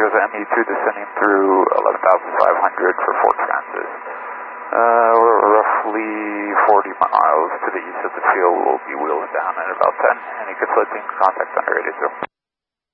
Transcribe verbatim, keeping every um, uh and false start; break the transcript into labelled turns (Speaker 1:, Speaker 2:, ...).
Speaker 1: passengers, M E two descending through eleven thousand five hundred for Fort Francis. Uh, we're roughly forty miles to the east of the field. We'll be wheels down in about ten. Any conflicting contact on radio two.